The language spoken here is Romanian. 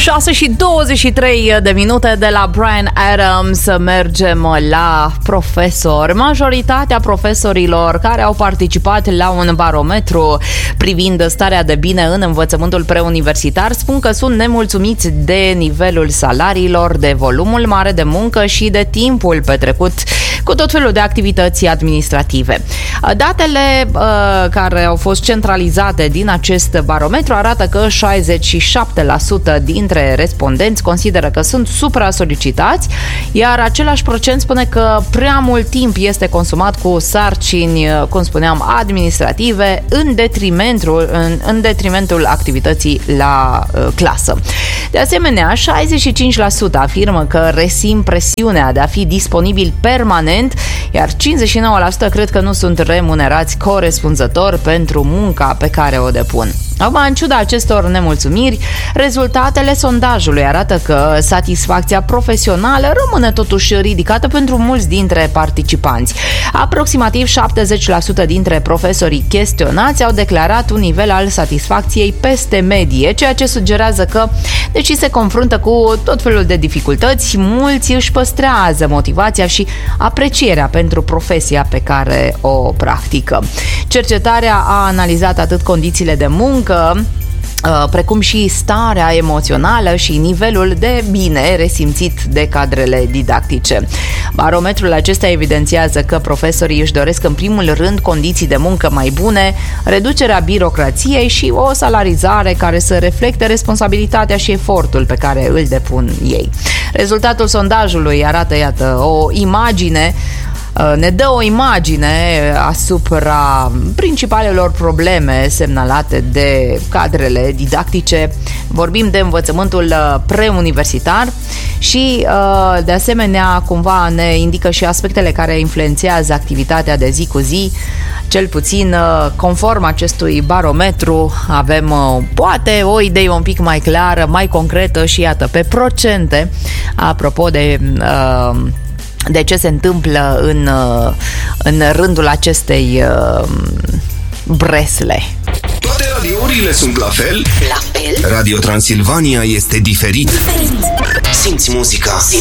6:23 de minute de la Bryan Adams. Mergem la profesori. Majoritatea profesorilor care au participat la un barometru privind starea de bine în învățământul preuniversitar spun că sunt nemulțumiți de nivelul salariilor, de volumul mare de muncă și de timpul petrecut cu tot felul de activități administrative. Datele care au fost centralizate din acest barometru arată că 67% dintre respondenți consideră că sunt supra-solicitați, iar același procent spune că prea mult timp este consumat cu sarcini, cum spuneam, administrative în detrimentul activității la clasă. De asemenea, 65% afirmă că resimt presiunea de a fi disponibil permanent, iar 59% cred că nu sunt remunerați corespunzător pentru munca pe care o depun. Acum, în ciuda acestor nemulțumiri, rezultatele sondajului arată că satisfacția profesională rămâne totuși ridicată pentru mulți dintre participanți. Aproximativ 70% dintre profesorii chestionați au declarat un nivel al satisfacției peste medie, ceea ce sugerează că, deși se confruntă cu tot felul de dificultăți, mulți își păstrează motivația și aprecierea pentru profesia pe care o practică. Cercetarea a analizat atât condițiile de muncă, precum și starea emoțională și nivelul de bine resimțit de cadrele didactice. Barometrul acesta evidențiază că profesorii își doresc în primul rând condiții de muncă mai bune, reducerea birocrației și o salarizare care să reflecte responsabilitatea și efortul pe care îl depun ei. Rezultatul sondajului arată, ne dă o imagine asupra principalelor probleme semnalate de cadrele didactice. Vorbim de învățământul preuniversitar și, de asemenea, cumva ne indică și aspectele care influențează activitatea de zi cu zi. Cel puțin, conform acestui barometru, avem poate o idee un pic mai clară, mai concretă și, iată, pe procente, apropo de ce se întâmplă în rândul acestei bresle. Toate radiourile sunt la fel? La fel? Radio Transilvania este diferit. Simți muzica.